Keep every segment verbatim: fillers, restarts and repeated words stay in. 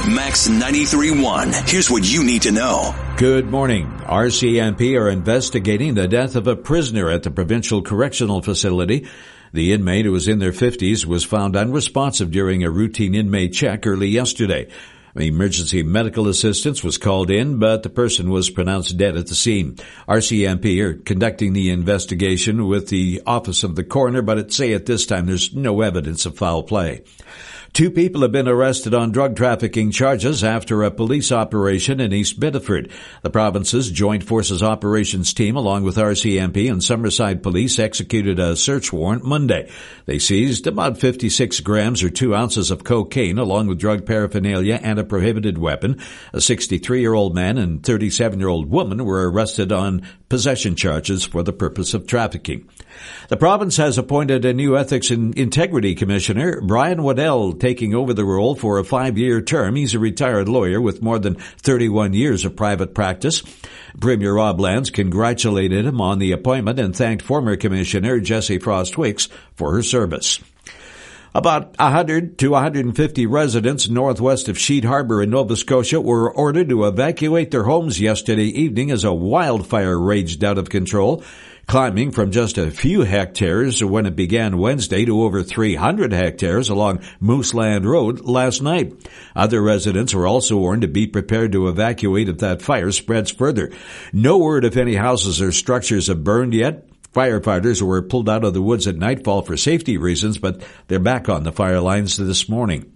Max ninety-three point one. Here's what you need to know. Good morning. R C M P are investigating the death of a prisoner at the Provincial Correctional Facility. The inmate, who was in their fifties, was found unresponsive during a routine inmate check early yesterday. Emergency medical assistance was called in, but the person was pronounced dead at the scene. R C M P are conducting the investigation with the Office of the Coroner, but it say at this time there's no evidence of foul play. Two people have been arrested on drug trafficking charges after a police operation in East Biddeford. The province's Joint Forces Operations Team, along with R C M P and Summerside Police, executed a search warrant Monday. They seized about fifty-six grams or two ounces of cocaine, along with drug paraphernalia and a prohibited weapon. A sixty-three-year-old man and thirty-seven-year-old woman were arrested on possession charges for the purpose of trafficking. The province has appointed a new Ethics and Integrity Commissioner, Brian Waddell, taking over the role for a five-year term. He's a retired lawyer with more than thirty-one years of private practice. Premier Rob Lands congratulated him on the appointment and thanked former Commissioner Jessie Frost-Wicks for her service. About one hundred to one hundred fifty residents northwest of Sheet Harbor in Nova Scotia were ordered to evacuate their homes yesterday evening as a wildfire raged out of control, climbing from just a few hectares when it began Wednesday to over three hundred hectares along Mooseland Road last night. Other residents were also warned to be prepared to evacuate if that fire spreads further. No word if any houses or structures have burned yet. Firefighters were pulled out of the woods at nightfall for safety reasons, but they're back on the fire lines this morning.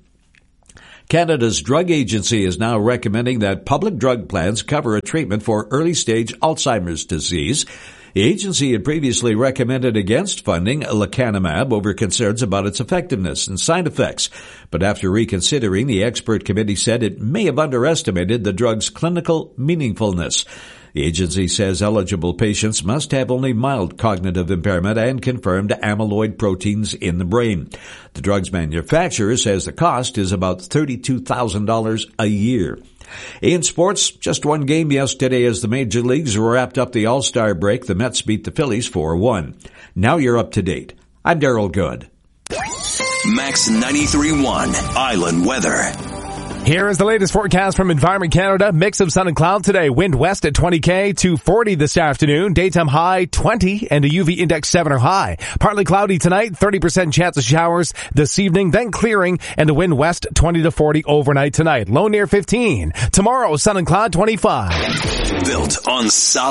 Canada's Drug Agency is now recommending that public drug plans cover a treatment for early-stage Alzheimer's disease. The agency had previously recommended against funding lecanemab over concerns about its effectiveness and side effects. But after reconsidering, the expert committee said it may have underestimated the drug's clinical meaningfulness. The agency says eligible patients must have only mild cognitive impairment and confirmed amyloid proteins in the brain. The drug's manufacturer says the cost is about thirty-two thousand dollars a year. In sports, just one game yesterday as the major leagues wrapped up the All-Star break. The Mets beat the Phillies four one. Now you're up to date. I'm Daryl Good. Max ninety-three point one Island Weather. Here is the latest forecast from Environment Canada. Mix of sun and cloud today. Wind west at twenty K to forty this afternoon. Daytime high twenty and a U V index seven or high. Partly cloudy tonight. thirty percent chance of showers this evening. Then clearing and a wind west twenty to forty overnight tonight. Low near fifteen. Tomorrow sun and cloud twenty-five. Built on solid